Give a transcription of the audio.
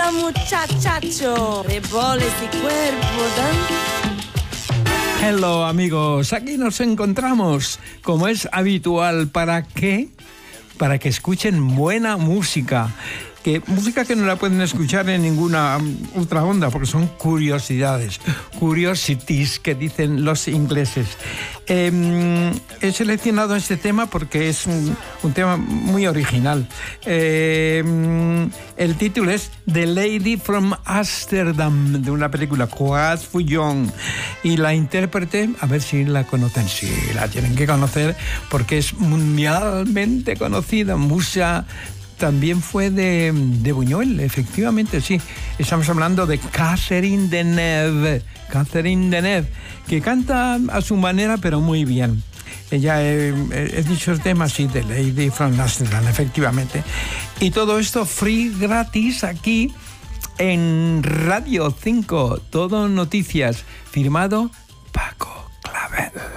Anda muchachacho, de boles y cuerpo, Hello amigos, aquí nos encontramos, como es habitual, ¿para qué? Para que escuchen buena música. Música que no la pueden escuchar en ninguna otra onda, porque son curiosidades, curiosities que dicen los ingleses. He seleccionado este tema porque es un tema muy original. El título es The Lady from Amsterdam, de una película, Claude Fouillon, y la intérprete, a ver si la conocen, sí, la tienen que conocer porque es mundialmente conocida. Musa también fue de Buñuel, efectivamente, sí. Estamos hablando de Catherine Deneuve, que canta a su manera, pero muy bien. Ella, he dicho el tema, sí, de Lady from Amsterdam, efectivamente. Y todo esto free, gratis, aquí en Radio 5. Todo noticias, firmado Paco Clavel.